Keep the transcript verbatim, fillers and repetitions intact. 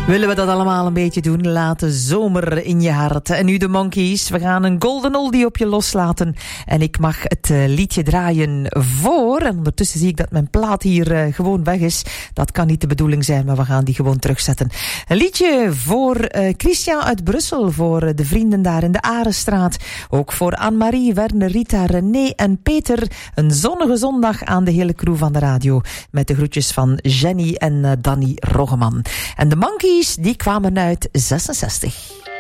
Willen we dat allemaal een beetje doen? Laat de zomer in je hart. En nu de Monkeys. We gaan een golden oldie op je loslaten. En ik mag het uh, liedje draaien voor. En ondertussen zie ik dat mijn plaat hier uh, gewoon weg is. Dat kan niet de bedoeling zijn, maar we gaan die gewoon terugzetten. Een liedje voor uh, Christian uit Brussel. Voor uh, de vrienden daar in de Arenstraat. Ook voor Anne-Marie, Werner, Rita, René en Peter. Een zonnige zondag aan de hele crew van de radio. Met de groetjes van Jenny en uh, Danny Roggeman. En de Monkeys, die kwamen uit zesenzestig.